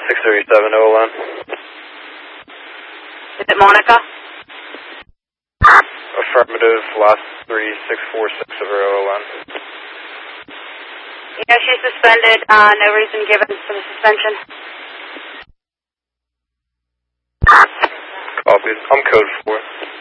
637 OLN. Is it Monica? Affirmative, last 3646 of her OLN. Yeah, she's suspended. No reason given for the suspension. Copies. I'm code 4.